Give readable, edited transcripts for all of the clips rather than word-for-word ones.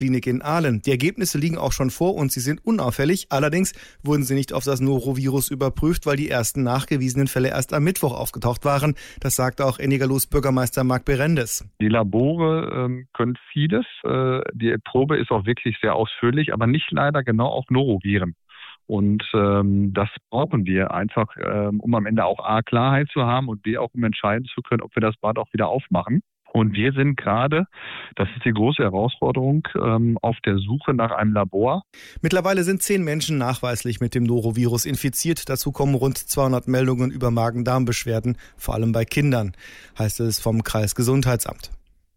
Klinik in Aalen. Die Ergebnisse liegen auch schon vor und sie sind unauffällig. Allerdings wurden sie nicht auf das Norovirus überprüft, weil die ersten nachgewiesenen Fälle erst am Mittwoch aufgetaucht waren. Das sagte auch Ennigerlohs Bürgermeister Marc Berendes. Die Labore können vieles. Die Probe ist auch wirklich sehr ausführlich, aber nicht leider genau auf Noroviren. Und das brauchen wir einfach, um am Ende auch A, Klarheit zu haben und B, auch um entscheiden zu können, ob wir das Bad auch wieder aufmachen. Und wir sind gerade, das ist die große Herausforderung, auf der Suche nach einem Labor. Mittlerweile sind 10 Menschen nachweislich mit dem Norovirus infiziert. Dazu kommen rund 200 Meldungen über Magen-Darm-Beschwerden, vor allem bei Kindern, heißt es vom Kreisgesundheitsamt.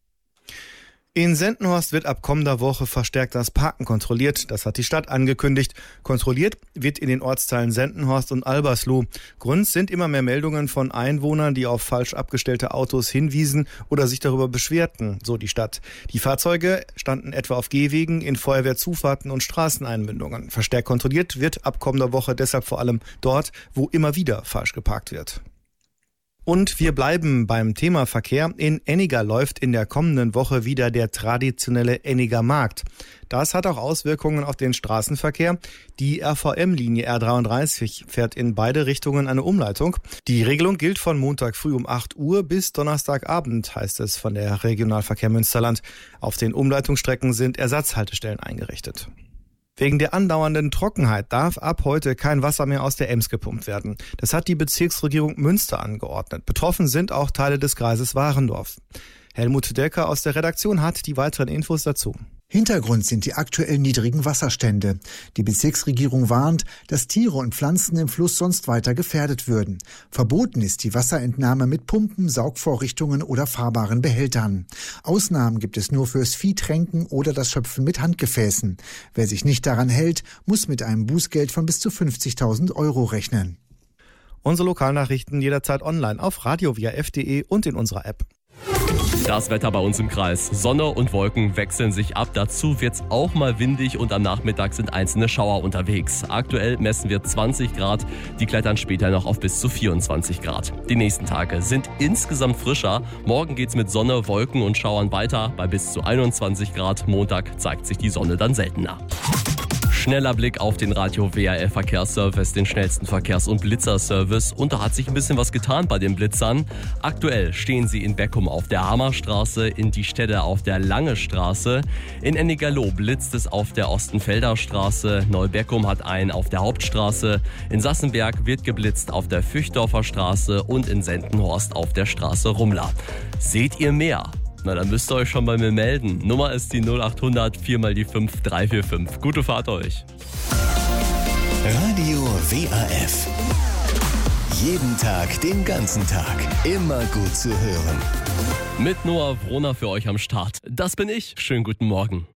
In Sendenhorst wird ab kommender Woche verstärkt das Parken kontrolliert. Das hat die Stadt angekündigt. Kontrolliert wird in den Ortsteilen Sendenhorst und Albersloh. Grund sind immer mehr Meldungen von Einwohnern, die auf falsch abgestellte Autos hinwiesen oder sich darüber beschwerten, so die Stadt. Die Fahrzeuge standen etwa auf Gehwegen, in Feuerwehrzufahrten und Straßeneinmündungen. Verstärkt kontrolliert wird ab kommender Woche deshalb vor allem dort, wo immer wieder falsch geparkt wird. Und wir bleiben beim Thema Verkehr. In Enniger läuft in der kommenden Woche wieder der traditionelle Enniger Markt. Das hat auch Auswirkungen auf den Straßenverkehr. Die RVM-Linie R33 fährt in beide Richtungen eine Umleitung. Die Regelung gilt von Montag früh um 8 Uhr bis Donnerstagabend, heißt es von der Regionalverkehr Münsterland. Auf den Umleitungsstrecken sind Ersatzhaltestellen eingerichtet. Wegen der andauernden Trockenheit darf ab heute kein Wasser mehr aus der Ems gepumpt werden. Das hat die Bezirksregierung Münster angeordnet. Betroffen sind auch Teile des Kreises Warendorf. Helmut Decker aus der Redaktion hat die weiteren Infos dazu. Hintergrund sind die aktuell niedrigen Wasserstände. Die Bezirksregierung warnt, dass Tiere und Pflanzen im Fluss sonst weiter gefährdet würden. Verboten ist die Wasserentnahme mit Pumpen, Saugvorrichtungen oder fahrbaren Behältern. Ausnahmen gibt es nur fürs Viehtränken oder das Schöpfen mit Handgefäßen. Wer sich nicht daran hält, muss mit einem Bußgeld von bis zu 50.000 € rechnen. Unsere Lokalnachrichten jederzeit online auf radiowf.de und in unserer App. Das Wetter bei uns im Kreis. Sonne und Wolken wechseln sich ab. Dazu wird's auch mal windig und am Nachmittag sind einzelne Schauer unterwegs. Aktuell messen wir 20 Grad. Die klettern später noch auf bis zu 24 Grad. Die nächsten Tage sind insgesamt frischer. Morgen geht's mit Sonne, Wolken und Schauern weiter bei bis zu 21 Grad. Montag zeigt sich die Sonne dann seltener. Schneller Blick auf den Radio WRL Verkehrsservice, den schnellsten Verkehrs- und Blitzerservice. Und da hat sich ein bisschen was getan bei den Blitzern. Aktuell stehen sie in Beckum auf der Hammerstraße, in Diestädte auf der Lange Straße. In Ennigerloh blitzt es auf der Ostenfelder Straße. Neubeckum hat einen auf der Hauptstraße. In Sassenberg wird geblitzt auf der Füchdorfer Straße und in Sendenhorst auf der Straße Rumler. Seht ihr mehr? Na, dann müsst ihr euch schon bei mir melden. Nummer ist die 0800 4 mal die 5 345. Gute Fahrt euch. Radio WAF. Jeden Tag, den ganzen Tag. Immer gut zu hören. Mit Noah Wroner für euch am Start. Das bin ich. Schönen guten Morgen.